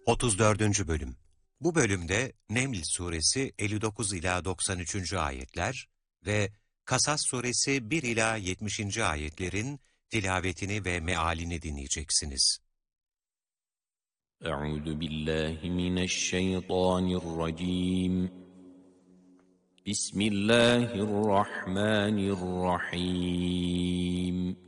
34. Bölüm. Bu bölümde Neml suresi 59 ila 93. ayetler ve Kasas suresi 1 ila 70. ayetlerin tilavetini ve mealini dinleyeceksiniz. Euzu billahi mineşşeytanirracim. Bismillahirrahmanirrahim.